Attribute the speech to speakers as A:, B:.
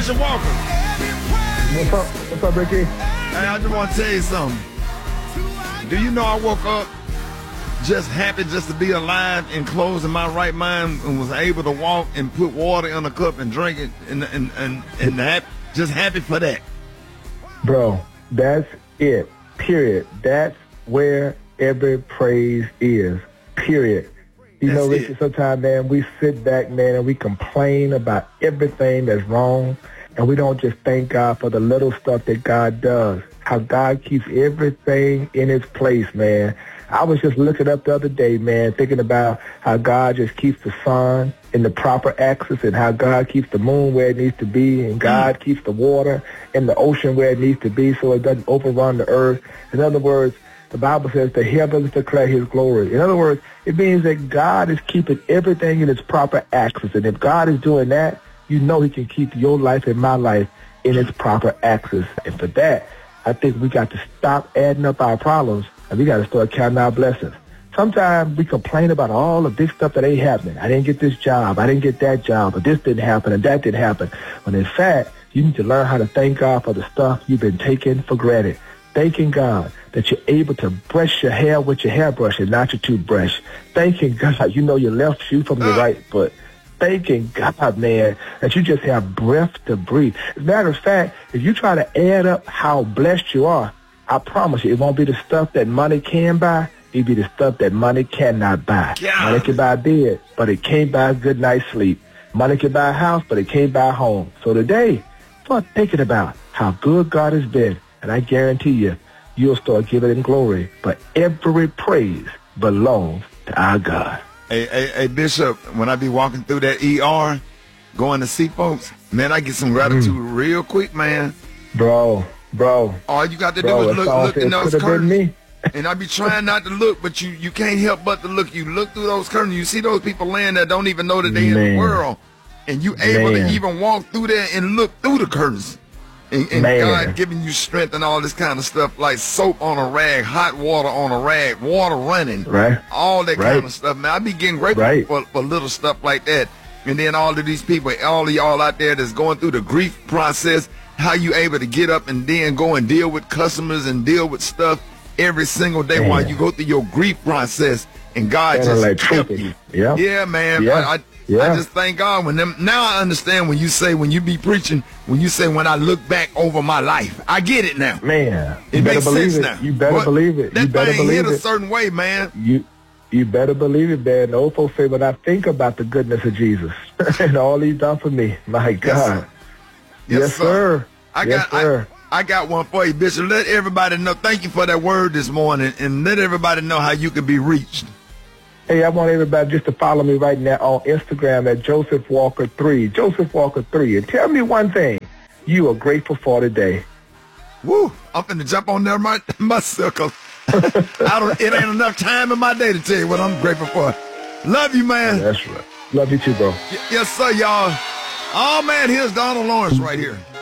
A: Bishop Walker.
B: What's up? What's up, Ricky?
A: Hey, I just want to tell you something. Do you know I woke up just happy just to be alive and closed in my right mind and was able to walk and put water in a cup and drink it and just happy for that.
B: Bro, that's it. Period. That's where every praise is. Period. You know, Ricky, sometimes, man, we sit back, man, and we complain about everything that's wrong, and we don't just thank God for the little stuff that God does, how God keeps everything in its place, man. I was just looking up the other day, man, thinking about how God just keeps the sun in the proper axis and how God keeps the moon where it needs to be, and God keeps the water in the ocean where it needs to be so it doesn't overrun the earth. In other words, the Bible says the heavens declare his glory. In other words, it means that God is keeping everything in its proper axis. And if God is doing that, you know he can keep your life and my life in its proper axis. And for that, I think we got to stop adding up our problems and we got to start counting our blessings. Sometimes we complain about all the big stuff that ain't happening. I didn't get this job. I didn't get that job. Or this didn't happen and that didn't happen. When in fact, you need to learn how to thank God for the stuff you've been taking for granted. Thanking God that you're able to brush your hair with your hairbrush and not your toothbrush. Thanking God, you know, your left shoe from your right foot. Thanking God, man, that you just have breath to breathe. As a matter of fact, if you try to add up how blessed you are, I promise you, it won't be the stuff that money can buy. It'll be the stuff that money cannot buy. Yeah. Money can buy a bed, but it can't buy a good night's sleep. Money can buy a house, but it can't buy a home. So today, start thinking about how good God has been. And I guarantee you, you'll start giving him glory. But every praise belongs to our God.
A: Hey, Bishop, when I be walking through that ER, going to see folks, man, I get some gratitude real quick, man.
B: Bro.
A: All you got to do is look in those curtains. And I be trying not to look, but you can't help but to look. You look through those curtains, you see those people laying there don't even know that they in the world. And you able to even walk through there and look through the curtains. And God giving you strength and all this kind of stuff, like soap on a rag, hot water on a rag, water running, all that kind of stuff, man. I be getting grateful for little stuff like that. And then all of these people, all of y'all out there that's going through the grief process, how you able to get up and then go and deal with customers and deal with stuff every single day while you go through your grief process, and God just help you. Yeah, man. I just thank God now I understand when you be preaching, when you say when I look back over my life. I get it now.
B: Man,
A: it makes sense now.
B: You better believe it.
A: That thing hit a certain way, man.
B: You better believe it, man. The old folks say, when I think about the goodness of Jesus and all he's done for me, my God. Yes, sir.
A: I got one for you, Bishop. Let everybody know. Thank you for that word this morning, and let everybody know how you can be reached.
B: Hey, I want everybody just to follow me right now on Instagram at Joseph Walker 3. Joseph Walker 3. And tell me one thing you are grateful for today.
A: Woo! I'm finna jump on there myself, cause it ain't enough time in my day to tell you what I'm grateful for. Love you, man.
B: That's right. Love you too, bro.
A: Yes, sir, y'all. Oh, man, here's Donald Lawrence right here.